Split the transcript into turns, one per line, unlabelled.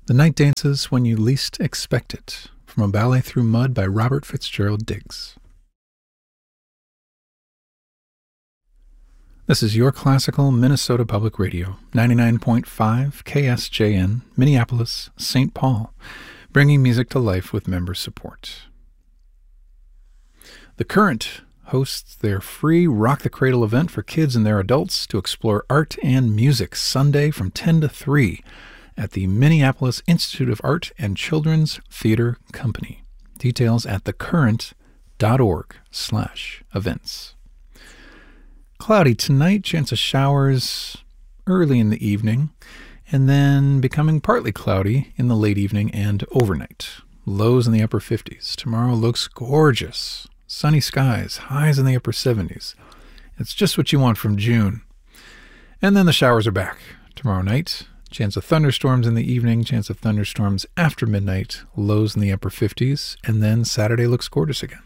The Night Dances When You Least Expect It, from A Ballet Through Mud by Robert Fitzgerald Diggs. This is your classical Minnesota Public Radio, 99.5 KSJN, Minneapolis, St. Paul, bringing music to life with member support. The Current hosts their free Rock the Cradle event for kids and their adults to explore art and music Sunday from 10 to 3 at the Minneapolis Institute of Art and Children's Theater Company. Details at thecurrent.org/events. Cloudy tonight, chance of showers early in the evening, and then becoming partly cloudy in the late evening and overnight. Lows in the upper 50s. Tomorrow looks gorgeous. Sunny skies, highs in the upper 70s. It's just what you want from June. And then the showers are back. Tomorrow night, chance of thunderstorms in the evening, chance of thunderstorms after midnight, lows in the upper 50s, and then Saturday looks gorgeous again.